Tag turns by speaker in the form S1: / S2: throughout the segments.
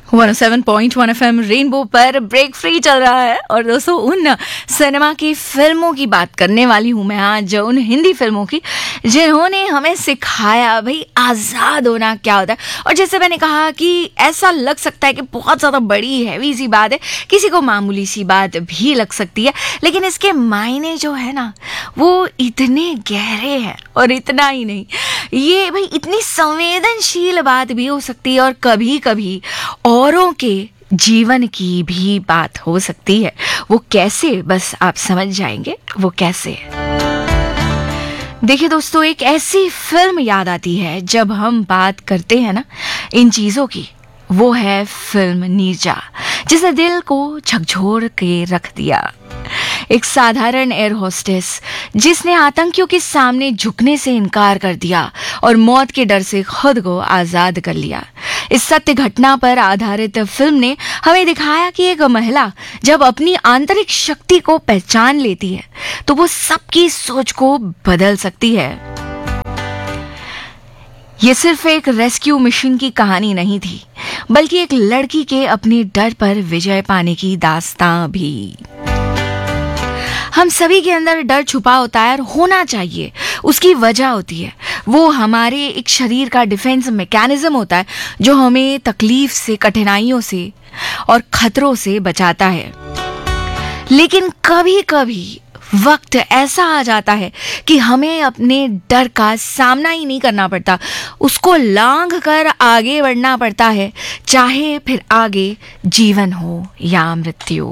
S1: 107.1 FM rainbow पर break free चल रहा है। और दोस्तों, उन सिनेमा की फिल्मों की बात करने वाली हूँ मैं आज, जो उन हिंदी फिल्मों की जिन्होंने हमें सिखाया भाई आज़ाद होना क्या होता है। और जैसे मैंने कहा कि ऐसा लग सकता है कि बहुत ज़्यादा बड़ी हैवी सी बात है, किसी को मामूली सी बात भी लग सकती है, लेकिन इसके मायने जो है ना वो इतने गहरे हैं। और इतना ही नहीं, ये भाई इतनी संवेदनशील बात भी हो सकती है और कभी कभी औरों के जीवन की भी बात हो सकती है। वो कैसे, बस आप समझ जाएंगे वो कैसे। देखिए दोस्तों, एक ऐसी फिल्म याद आती है जब हम बात करते हैं ना इन चीजों की, वो है फिल्म नीरजा, जिसने दिल को झकझोर के रख दिया। एक साधारण एयर होस्टेस जिसने आतंकियों के सामने झुकने से इनकार कर दिया और मौत के डर से खुद को आजाद कर लिया। इस सत्य घटना पर आधारित फिल्म ने हमें दिखाया कि एक महिला जब अपनी आंतरिक शक्ति को पहचान लेती है तो वो सबकी सोच को बदल सकती है। ये सिर्फ एक रेस्क्यू मिशन की कहानी नहीं थी, बल्कि एक लड़की के अपने डर पर विजय पाने की दास्तां भी। हम सभी के अंदर डर छुपा होता है और होना चाहिए, उसकी वजह होती है। वो हमारे एक शरीर का डिफेंस मैकेनिज्म होता है जो हमें तकलीफ से, कठिनाइयों से और खतरों से बचाता है। लेकिन कभी कभी वक्त ऐसा आ जाता है कि हमें अपने डर का सामना ही नहीं करना पड़ता, उसको लांघ कर आगे बढ़ना पड़ता है, चाहे फिर आगे जीवन हो या मृत्यु।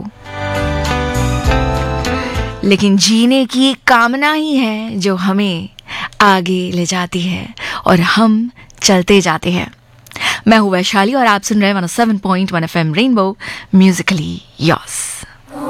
S1: लेकिन जीने की कामना ही है जो हमें आगे ले जाती है और हम चलते जाते हैं। मैं हूँ वैशाली और आप सुन रहे हैं 107.1 FM रेनबो, म्यूजिकली योर्स।